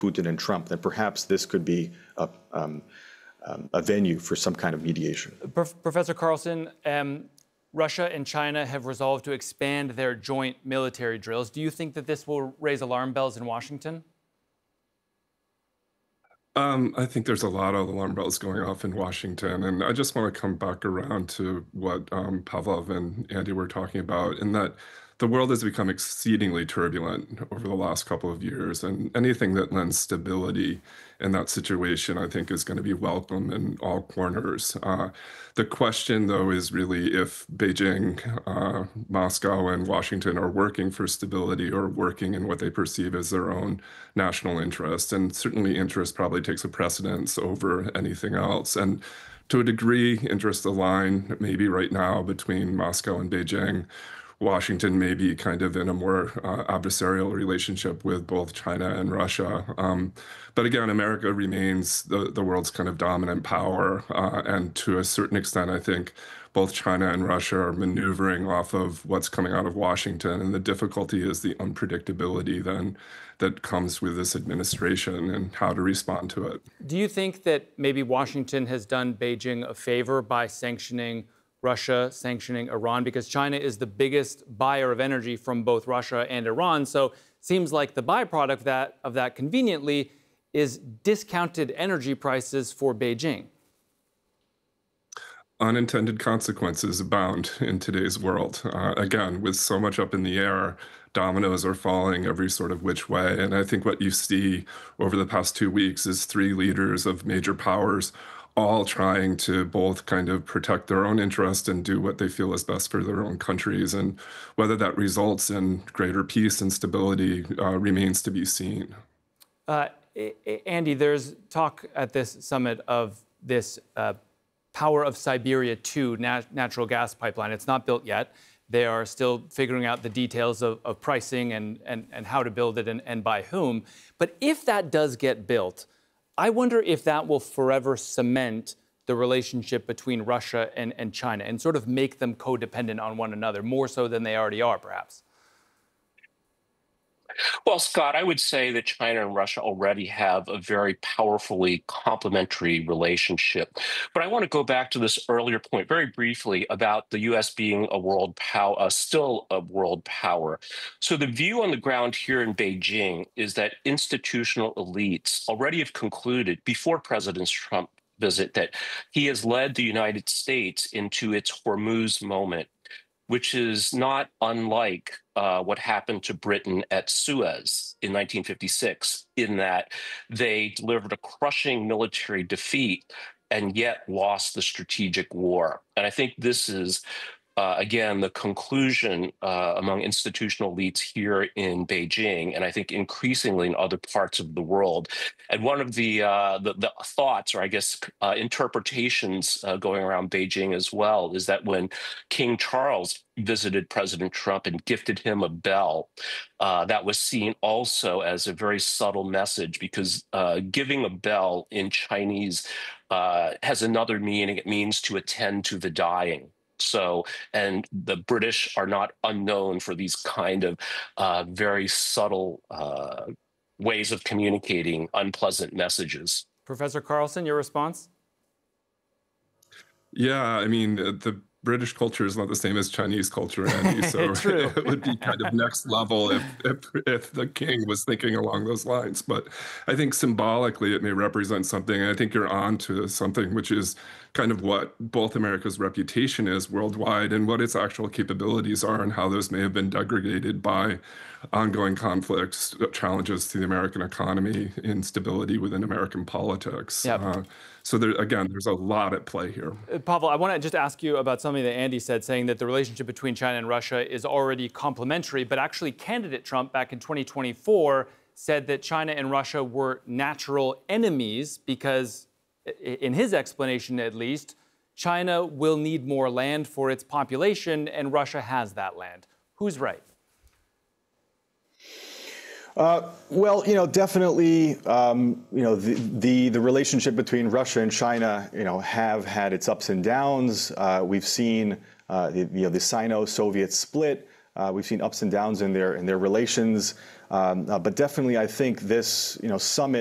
Putin and Trump, then perhaps this could be a venue for some kind of mediation. Professor Carlson, Russia and China have resolved to expand their joint military drills. Do you think that this will raise alarm bells in Washington? I think there's a lot of alarm bells going off in Washington, and I just want to come back around to what Pavlov and Andy were talking about, in that the world has become exceedingly turbulent over the last couple of years, and anything that lends stability in that situation, I think, is going to be welcome in all corners. The question, though, is really if Beijing, Moscow, and Washington are working for stability or working in what they perceive as their own national interest. And certainly interest probably takes a precedence over anything else. And to a degree, interests align maybe right now between Moscow and Beijing. Washington may be kind of in a more adversarial relationship with both China and Russia. But again, America remains the world's kind of dominant power. And to a certain extent, I think both China and Russia are maneuvering off of what's coming out of Washington. And the difficulty is the unpredictability then that comes with this administration and how to respond to it. Do you think that maybe Washington has done Beijing a favor by sanctioning Russia, sanctioning Iran, because China is the biggest buyer of energy from both Russia and Iran? So it seems like the byproduct of that conveniently is discounted energy prices for Beijing. Unintended consequences abound in today's world. Again, with so much up in the air, dominoes are falling every sort of which way. And I think what you see over the past 2 weeks is 3 leaders of major powers all trying to both kind of protect their own interest and do what they feel is best for their own countries. And whether that results in greater peace and stability remains to be seen. Andy, there's talk at this summit of this Power of Siberia 2 natural gas pipeline. It's not built yet. They are still figuring out the details of pricing and how to build it and by whom. But if that does get built, I wonder if that will forever cement the relationship between Russia and China and sort of make them codependent on one another, more so than they already are, perhaps. Well, Scott, I would say that China and Russia already have a very powerfully complementary relationship. But I want to go back to this earlier point very briefly about the U.S. being a world power, still a world power. So the view on the ground here in Beijing is that institutional elites already have concluded before President Trump visit that he has led the United States into its Hormuz moment, which is not unlike what happened to Britain at Suez in 1956, in that they delivered a crushing military defeat and yet lost the strategic war. And I think this is, again, the conclusion among institutional elites here in Beijing, and I think increasingly in other parts of the world. And one of the thoughts, or I guess interpretations going around Beijing as well, is that when King Charles visited President Trump and gifted him a bell, that was seen also as a very subtle message, because giving a bell in Chinese has another meaning. It means to attend to the dying. So, and the British are not unknown for these kind of very subtle ways of communicating unpleasant messages. Professor Carlson, your response? Yeah, I mean, the British culture is not the same as Chinese culture, Andy, so it would be kind of next level if the king was thinking along those lines. But I think symbolically it may represent something. I think you're on to something, which is kind of what both America's reputation is worldwide and what its actual capabilities are and how those may have been degraded by ongoing conflicts, challenges to the American economy, instability within American politics. Yep. So there, again, there's a lot at play here. Pavel, I want to just ask you about something that Andy said, saying that the relationship between China and Russia is already complementary, but actually candidate Trump back in 2024 said that China and Russia were natural enemies because, in his explanation at least, China will need more land for its population and Russia has that land. Who's right? Well, definitely, the relationship between Russia and China, have had its ups and downs. We've seen, the Sino-Soviet split. We've seen ups and downs in their relations. But definitely, I think this summit